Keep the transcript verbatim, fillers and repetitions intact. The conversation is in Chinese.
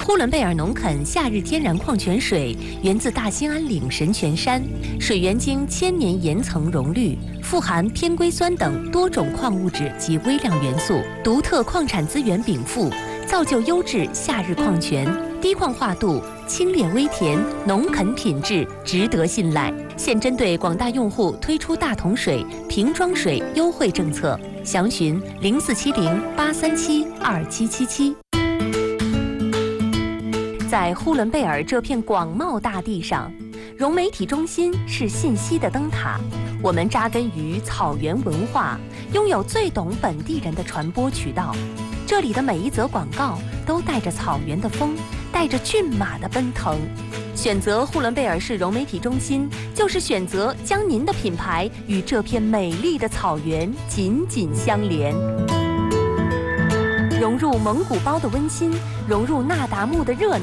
呼伦贝尔农垦夏日天然矿泉水源自大兴安岭神泉山，水源经千年岩层溶滤，富含偏硅酸等多种矿物质及微量元素，独特矿产资源禀赋，造就优质夏日矿泉，低矿化度，清冽微甜，农垦品质，值得信赖。现针对广大用户推出大桶水、瓶装水优惠政策，详询零四七零八三七二七七七。在呼伦贝尔这片广袤大地上，融媒体中心是信息的灯塔。我们扎根于草原文化，拥有最懂本地人的传播渠道。这里的每一则广告都带着草原的风，带着骏马的奔腾。选择呼伦贝尔市融媒体中心，就是选择将您的品牌与这片美丽的草原紧紧相连。融入蒙古包的温馨，融入那达慕的热闹。